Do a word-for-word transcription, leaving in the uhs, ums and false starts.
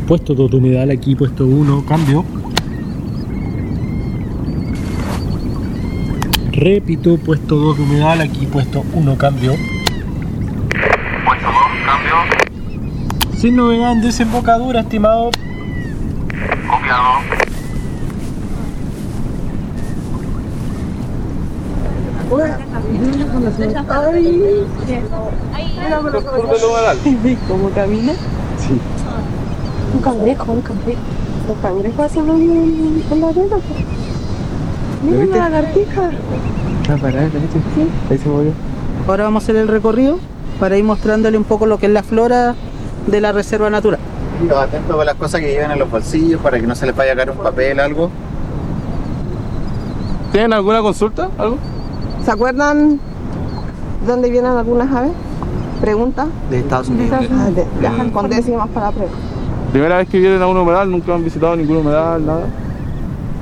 Puesto dos de humedal aquí, puesto uno, cambio. Repito, puesto dos de humedal aquí, puesto uno, cambio. Puesto dos, cambio. Sin novedad en desembocadura, estimado. Copiado. ¿Cómo camina? Sí. Un cangrejo, un cangrejo. Los cangrejos hacen un en la arena. Mira viste? la lagartija. Ah, pará, ¿viste? Sí. Ahí se movió. Ahora vamos a hacer el recorrido para ir mostrándole un poco lo que es la flora de la reserva natural. Atento con las cosas que llevan en los bolsillos para que no se les vaya a caer un papel, algo. ¿Tienen alguna consulta? ¿Algo? ¿Se acuerdan dónde vienen algunas aves? Pregunta. De Estados Unidos. Ah, de- Viajan con décimas para la prueba. Primera vez que vienen a un humedal, nunca han visitado ningún humedal, nada.